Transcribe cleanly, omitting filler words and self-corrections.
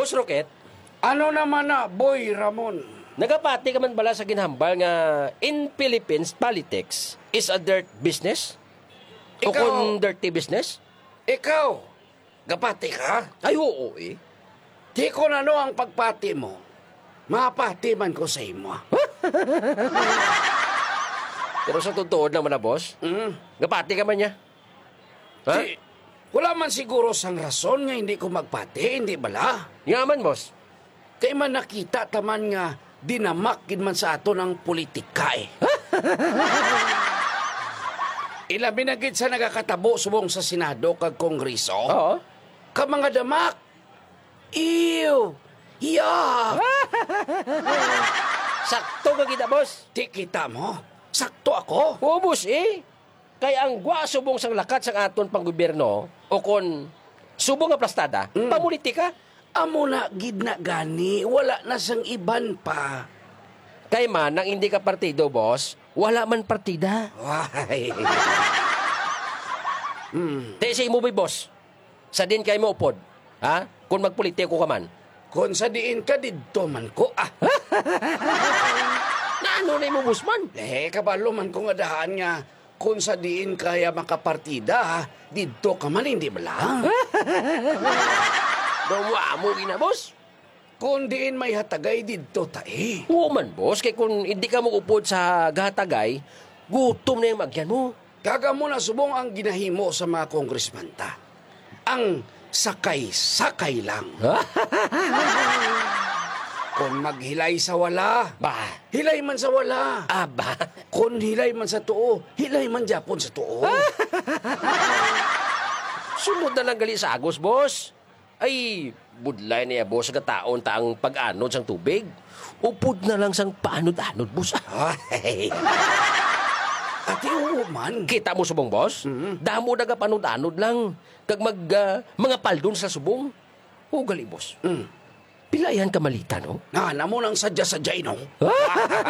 Boss Rocket, Ano naman na, Boy Ramon? nagapati ka man bala sa ginhambal nga in Philippines politics is a dirt business? O Ikaw- kung dirty business? Ikaw, gapati ka? Ay, oo eh. Di ko na no ang pagpati mo. Mapati man ko sa imo. Pero sa totoo naman na, boss, gapati ka man niya. Ha? Di, wala man siguro sang rason nga hindi ko magpati, hindi bala? Nga man, boss. Kay man nakita taman nga dinamakin man sa ato ng politika eh. Ilabi na gid sa nagakatabo subong sa Senado kag Kongreso. Oo. Ka mga damak. Ew! Yeah! Sakto ka kita, boss. Di kita mo? Sakto ako? Oo, boss eh. Kaya ang gwa subong sang lakat sang aton pang gobyerno o kon subong nga plastada, pamulitika. Amo na gid na gani, wala na sang iban pa. Kay man, nang hindi ka partido, boss, wala man partida. Why? Di sa imo, boss. Sa din kay mo upod. Ha? Kung magpolitiko ka man. Kung sa diin ka didto man ko, Na ano na imo, boss man? kabalo man ko nga dahan nga, kung sa diin kaya makapartida, didto ka man, hindi bala? Dawa mo gina, boss. Kung diin may hatagay didto tae. Oo man, boss. Kaya kung hindi ka mo upod sa gatagay, gutom na yung magyan mo. Kaga mo na subong ang ginahimo sa mga kongresman ta. Ang sakay-sakay lang. Kung maghilay sa wala, Ba? hilay man sa wala. Aba? Kung hilay man sa tuo, hilay man Japon sa tuo. Sunod na lang gali sa agos, boss. Ay, budlay niya, boss, sa taon taang pag-anod sang tubig. Upod na lang sang paanod-anod, boss. Ay. Ati oo man. Kita mo subong, boss? Damo na ka panod-anod lang. Kag mga paldon sa subong. O gali, boss. Pilayan ka malita, no? Na mo nang sadya-sadya no?